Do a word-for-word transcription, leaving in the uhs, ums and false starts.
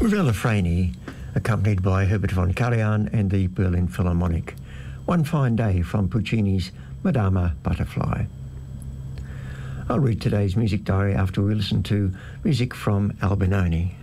Rilla Franey, accompanied by Herbert von Karajan and the Berlin Philharmonic. One Fine Day from Puccini's Madama Butterfly. I'll read today's music diary after we listen to music from Albinoni.